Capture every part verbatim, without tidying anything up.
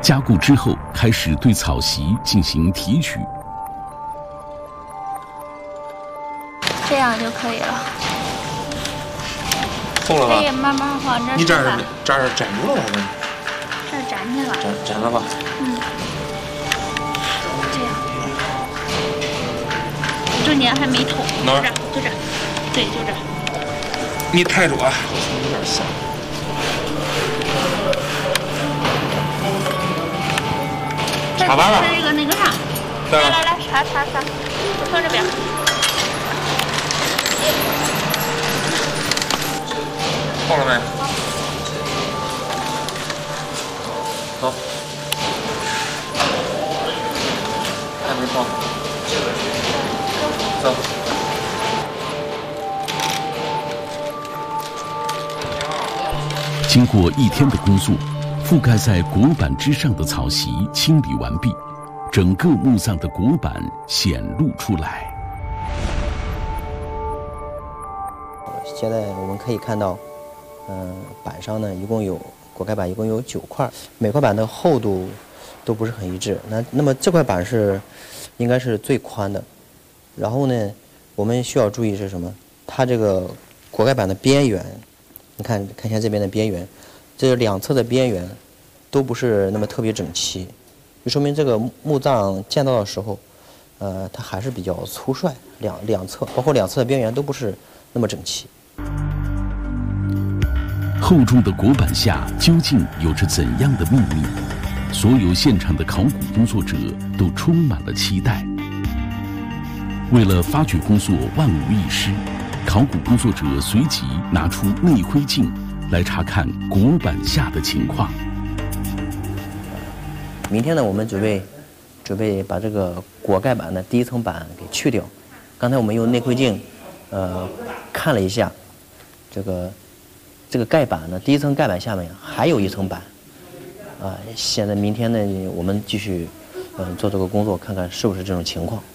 加固之后，开始对草席进行提取。 这样就可以了。 厚了吧？ 可以慢慢往这。 你这儿这儿粘住了吧？ 这儿粘去了。 粘粘了吧？ 嗯。这样。中间还没通。 哪儿？ 就这儿。对，就这儿。 你抬住啊！有点像。插完了。 是一个那个啥。来来来，插插插，从这边。 厚了没？走。还没放。走。 经过一天的工作，覆盖在果板之上的草席清理完毕，整个墓葬的果板显露出来。 现在我们可以看到，嗯、呃，板上呢一共有果盖板，一共有九块，每块板的厚度都不是很一致。那那么这块板是应该是最宽的。然后呢，我们需要注意是什么？它这个果盖板的边缘，你看看一下这边的边缘，这两侧的边缘都不是那么特别整齐，就说明这个墓葬建造的时候，呃，它还是比较粗率，两两侧包括两侧的边缘都不是那么整齐。 厚重的果板下究竟有着怎样的秘密？所有现场的考古工作者都充满了期待。为了发掘工作万无一失，考古工作者随即拿出内窥镜来查看果板下的情况。 明天呢，我们准备准备把这个果盖板的第一层板给去掉。刚才我们用内窥镜，呃，看了一下，这个这个盖板呢，第一层盖板下面还有一层板，啊、呃，现在明天呢，我们继续嗯、呃、做这个工作，看看是不是这种情况。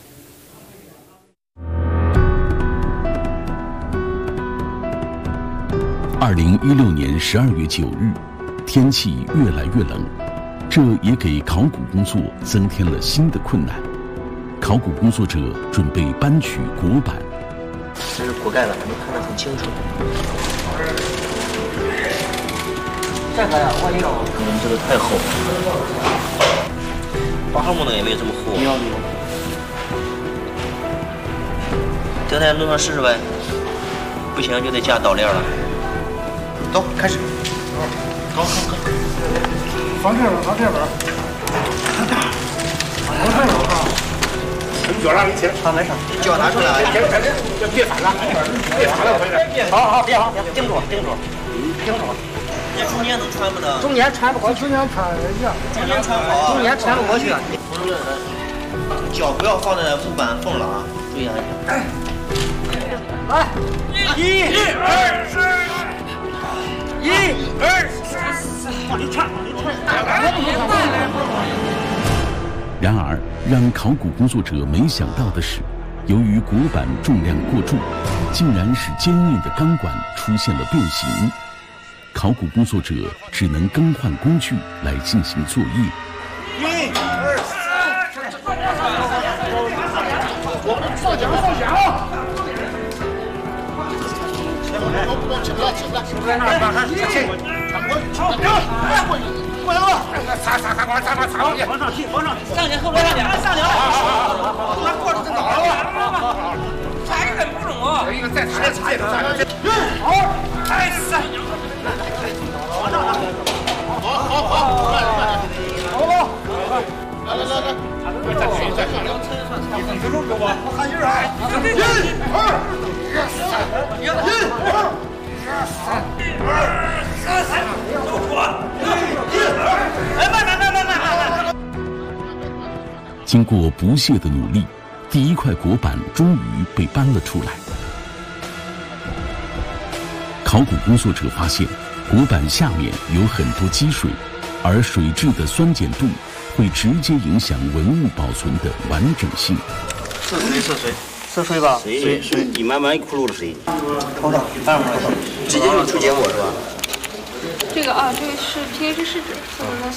二零一六年十二月九日，天气越来越冷，这也给考古工作增添了新的困难。考古工作者准备搬取果板。 这是果盖板，能看得很清楚。这个呀，我有。嗯，这个太厚了。八号木头也没有这么厚。有有。这台弄上试试呗。不行就得加刀链了。走，开始。 走，走，走。放这边，放这边。放这边啊。从脚上一起， 好，没事。脚拿出来啊！ 别别别别反了，别反了，别。 好好，别好，别盯住，盯住，盯住。 这中间都穿不得。 中间穿不过去，中间穿一样。 中间穿好。 中间穿不过去。 脚不要放在木板缝了啊！注意安全。 来， 一、二、三。 一、二、三，往里窜，往里窜。 然而，让考古工作者没想到的是，由于果板重量过重，竟然使坚硬的钢管出现了变形。考古工作者只能更换工具来进行作业。 一、二、三，上脚，上脚。起不来，起不来，起不来，那那那，起，穿过去，穿过去，过来了，擦擦擦过来，擦擦擦过去，往上去，往上， 上去，后边上去，上去， 那过了就倒了， 擦一个不中啊， 有一个再擦，再擦一个，擦一个，好，哎三，往上，好好好，慢点慢点，好了，来来来来，再去再去，你你就给我，我看劲儿啊，一、二、三，一、二。一二三四，都过！一二，哎，慢慢慢慢慢慢慢。 经过不懈的努力，第一块果板终于被搬了出来。考古工作者发现，果板下面有很多积水，而水质的酸碱度会直接影响文物保存的完整性。 是水是水。 是水吧？ 水水，你慢慢一窟窿的水。 瞅瞅，看不看？直接就出结果是吧？ 这个啊，这个是 pH 试纸，是不是？